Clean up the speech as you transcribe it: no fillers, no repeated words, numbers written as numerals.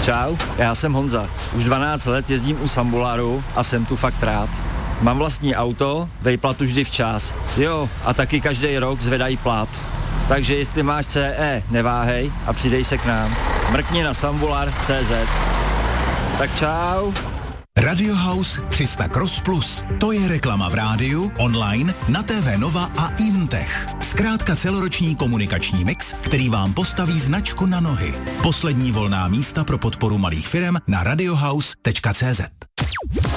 Čau, já jsem Honza. Už 12 let jezdím u Sambularu a jsem tu fakt rád. Mám vlastní auto, vejplatu vždy včas. Jo, a taky každý rok zvedají plat. Takže jestli máš CE, neváhej a přidej se k nám. Mrkni na sambular.cz. Tak čau. Radio House 300 Cross Plus. To je reklama v rádiu, online, na TV Nova a Eventech. Zkrátka celoroční komunikační mix, který vám postaví značku na nohy. Poslední volná místa pro podporu malých firem na radiohouse.cz.